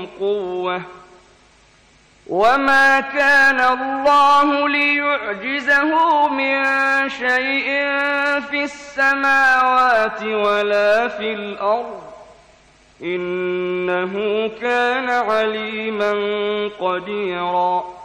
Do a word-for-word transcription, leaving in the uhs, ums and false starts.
قوة وما كان الله ليعجزه من شيء في السماوات ولا في الأرض إنه كان عليما قديرا